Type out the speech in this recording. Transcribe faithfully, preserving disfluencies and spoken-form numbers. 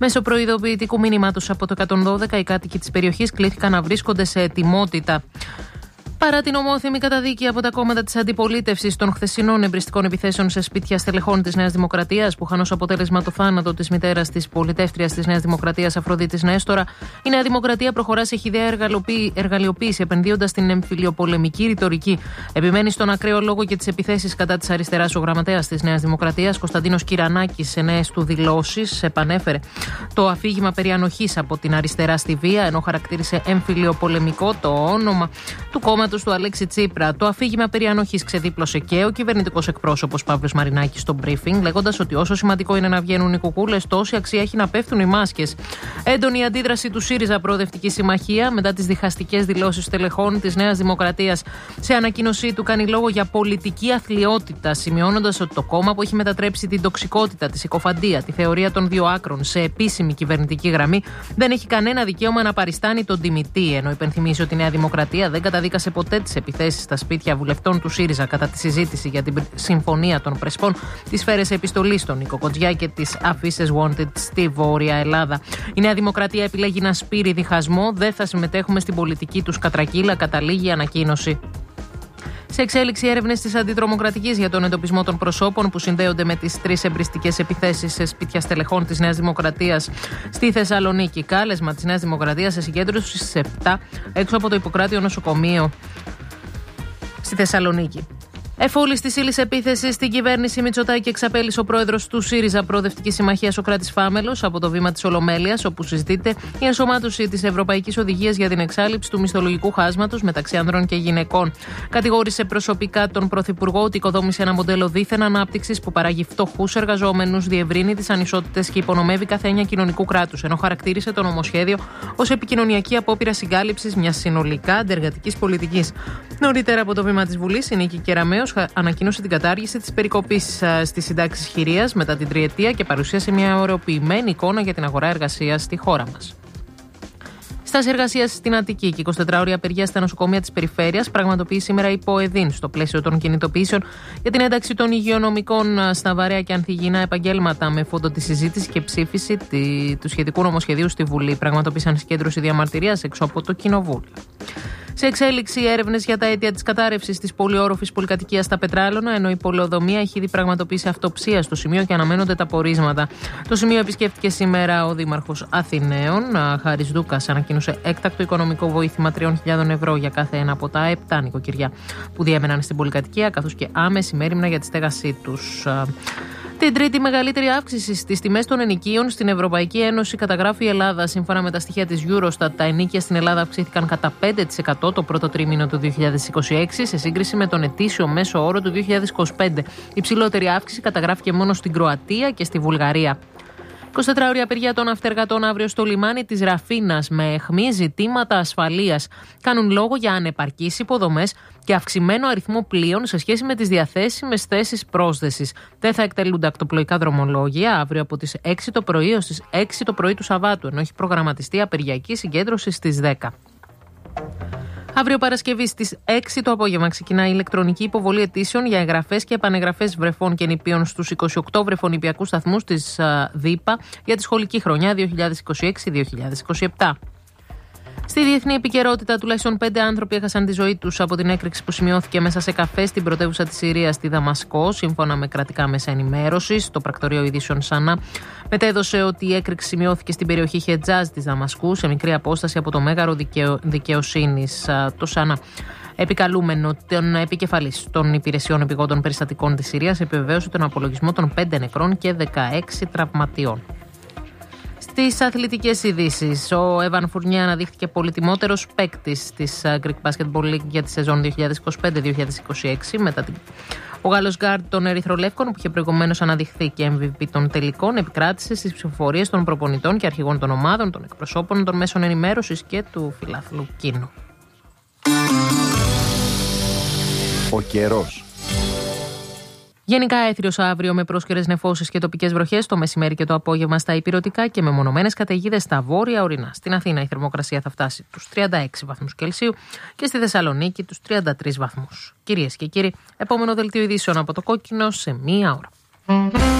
Μέσω προειδοποιητικού μηνύματος από το εκατόν δώδεκα, οι κάτοικοι της περιοχής κλήθηκαν να βρίσκονται σε ετοιμότητα. Παρά την ομόθυμη καταδίκη από τα κόμματα της αντιπολίτευσης των χθεσινών εμπριστικών επιθέσεων σε σπίτια στελεχών της Νέας Δημοκρατίας, που είχαν ως αποτέλεσμα το θάνατο της μητέρας της πολιτεύτριας της Νέας Δημοκρατίας Αφροδίτης Νέστορα, η Νέα Δημοκρατία προχωρά σε χυδαία εργαλειοποίηση, επενδύοντας στην εμφυλιοπολεμική ρητορική. Επιμένει στον ακραίο λόγο και τις επιθέσεις κατά της αριστεράς ο γραμματέας της Νέας Δημοκρατίας, Κωνσταντίνος Κυρανάκης, σε νέες του δηλώσεις, επανέφερε το αφήγημα περί ανοχής από την αριστερά στη βία, ενώ χαρακτήρισε εμφυλιοπολεμικό το όνομα του κόμματος του Αλέξη Τσίπρα. Το αφήγημα περί ανοχής ξεδίπλωσε και ο κυβερνητικός εκπρόσωπος Παύλος Μαρινάκης στο briefing, λέγοντας ότι όσο σημαντικό είναι να βγαίνουν οι κουκούλες, τόση αξία έχει να πέφτουν οι μάσκες. Έντονη αντίδραση του ΣΥΡΙΖΑ Προοδευτική Συμμαχία μετά τις διχαστικές δηλώσεις τελεχών της Νέας Δημοκρατίας. Σε ανακοίνωσή του κάνει λόγο για πολιτική αθλιότητα, σημειώνοντας ότι το κόμμα που έχει μετατρέψει την τοξικότητα, τη συκοφαντία, τη θεωρία των δύο άκρων σε επίσημη κυβερνητική γραμμή, δεν έχει κανένα δικαίωμα να παριστάνει τον τιμητή, ενώ υπενθυμίζει ότι η Νέα Δημοκρατία δεν καταδίκασε ποτέ τις επιθέσεις στα σπίτια βουλευτών του ΣΥΡΙΖΑ κατά τη συζήτηση για την συμφωνία των Πρεσπών, τις σφαίρες επιστολής των Νίκο Κοντζιά και τις αφίσες wanted στη Βόρεια Ελλάδα. Η Νέα Δημοκρατία επιλέγει να σπείρει διχασμό. Δεν θα συμμετέχουμε στην πολιτική τους κατρακύλα, καταλήγει η ανακοίνωση. Σε εξέλιξη έρευνες της Αντιτρομοκρατικής για τον εντοπισμό των προσώπων που συνδέονται με τις τρεις εμπριστικές επιθέσεις σε σπίτια στελεχών της Νέας Δημοκρατίας στη Θεσσαλονίκη. Κάλεσμα της Νέας Δημοκρατίας σε συγκέντρωση στις επτά έξω από το Ιπποκράτιο νοσοκομείο στη Θεσσαλονίκη. Εφόλης της ύλης επίθεση στην κυβέρνηση Μητσοτάκη εξαπέλυσε ο πρόεδρος του ΣΥΡΙΖΑ Προοδευτική Συμμαχία Σωκράτης Φάμελος από το βήμα της Ολομέλειας, όπου συζητείται η ενσωμάτωση της Ευρωπαϊκής Οδηγίας για την εξάλληψη του μισθολογικού χάσματος μεταξύ ανδρών και γυναικών. Κατηγόρησε προσωπικά τον Πρωθυπουργό ότι οικοδόμησε ένα μοντέλο δίθεν ανάπτυξης που παράγει φτωχούς εργαζόμενους, διευρύνει τις ανισότητες και υπονομεύει κάθε έννοια κοινωνικού κράτους, ενώ χαρακτήρισε το νομοσχέδιο ως επικοινωνιακή απόπειρα συγκάλυψης μιας συνολικά αντεργατικής πολιτικής. Νωρίτερα από το βήμα της Βουλής, η Νίκη Κεραμέως ανακοίνωσε την κατάργηση της περικοπής στις συντάξεις χειρίας μετά την τριετία και παρουσίασε μια ωρεοποιημένη εικόνα για την αγορά εργασίας στη χώρα μας. Στάση εργασίας στην Αττική και εικοσιτετράωρη απεργία στα νοσοκομεία της περιφέρειας πραγματοποιεί σήμερα η ΠΟΕΔΗΝ στο πλαίσιο των κινητοποιήσεων για την ένταξη των υγειονομικών στα βαρέα και ανθυγιεινά επαγγέλματα, με φόντο τη συζήτηση και ψήφιση του σχετικού νομοσχεδίου στη Βουλή. Πραγματοποίησαν συγκέντρωση διαμαρτυρίας έξω από το Κοινοβούλιο. Σε εξέλιξη έρευνες για τα αίτια της κατάρρευσης της πολυόροφης πολυκατοικίας στα Πετράλωνα, ενώ η πολεοδομία έχει ήδη πραγματοποιήσει αυτοψία στο σημείο και αναμένονται τα πορίσματα. Το σημείο επισκέφτηκε σήμερα ο Δήμαρχος Αθηναίων, Χάρης Δούκας, ανακοίνωσε έκτακτο οικονομικό βοήθημα τριών χιλιάδων ευρώ για κάθε ένα από τα επτά νοικοκυριά που διέμεναν στην πολυκατοικία, καθώς και άμεση μέριμνα για τη στέγασή τους. Την τρίτη μεγαλύτερη αύξηση στις τιμές των ενοικίων στην Ευρωπαϊκή Ένωση καταγράφει η Ελλάδα. Σύμφωνα με τα στοιχεία της Eurostat, τα ενοίκια στην Ελλάδα αυξήθηκαν κατά πέντε τοις εκατό το πρώτο τρίμηνο του δύο χιλιάδες είκοσι έξι σε σύγκριση με τον ετήσιο μέσο όρο του δύο χιλιάδες είκοσι πέντε. Η ψηλότερη αύξηση καταγράφηκε μόνο στην Κροατία και στη Βουλγαρία. εικοσιτετράωρη απεργία των αυτεργατών αύριο στο λιμάνι της Ραφίνας με αιχμή ζητήματα ασφαλείας. Κάνουν λόγο για ανεπαρκείς υποδομές και αυξημένο αριθμό πλοίων σε σχέση με τις διαθέσιμες θέσεις πρόσδεσης. Δεν θα εκτελούνται ακτοπλοϊκά δρομολόγια αύριο από τις έξι το πρωί ως τις έξι το πρωί του Σαββάτου, ενώ έχει προγραμματιστεί απεργιακή συγκέντρωση στις δέκα. Αύριο Παρασκευή στις έξι το απόγευμα ξεκινά η ηλεκτρονική υποβολή αιτήσεων για εγγραφές και επανεγγραφές βρεφών και νηπίων στους είκοσι οκτώ βρεφονηπιακούς σταθμούς της ΔΥΠΑ για τη σχολική χρονιά δύο χιλιάδες είκοσι έξι δύο χιλιάδες είκοσι επτά. Στη διεθνή επικαιρότητα, τουλάχιστον πέντε άνθρωποι έχασαν τη ζωή τους από την έκρηξη που σημειώθηκε μέσα σε καφέ στην πρωτεύουσα της Συρίας, στη Δαμασκό, σύμφωνα με κρατικά μέσα ενημέρωσης. Το πρακτορείο ειδήσεων ΣΑΝΑ μετέδωσε ότι η έκρηξη σημειώθηκε στην περιοχή Χετζάζ της Δαμασκού, σε μικρή απόσταση από το Μέγαρο δικαιο... Δικαιοσύνης. Το ΣΑΝΑ, επικαλούμενο τον επικεφαλής των υπηρεσιών επιγόντων περιστατικών της Συρίας, επιβεβαίωσε τον απολογισμό των πέντε νεκρών και δεκαέξι τραυματιών. Στις αθλητικές ειδήσεις, ο Εβαν Φουρνιέ αναδείχθηκε πολυτιμότερος παίκτης της Greek Basketball League για τη σεζόν δύο χιλιάδες είκοσι πέντε δύο χιλιάδες είκοσι έξι. Μετά την... Ο Γάλλος γκάρντ των Ερυθρολεύκων, που είχε προηγουμένως αναδειχθεί και εμ βι πι των τελικών, επικράτησε στις ψηφοφορίες των προπονητών και αρχηγών των ομάδων, των εκπροσώπων των μέσων ενημέρωσης και του φιλάθλου κοινού. Ο καιρός. Γενικά έθριος αύριο με πρόσκαιρες νεφώσεις και τοπικές βροχές το μεσημέρι και το απόγευμα στα ηπειρωτικά και με μονομένες καταιγίδες στα βόρεια ορεινά. Στην Αθήνα η θερμοκρασία θα φτάσει τους τριάντα έξι βαθμούς Κελσίου και στη Θεσσαλονίκη τους τριάντα τρεις βαθμούς. Κυρίες και κύριοι, επόμενο δελτίο ειδήσεων από το Κόκκινο σε μία ώρα.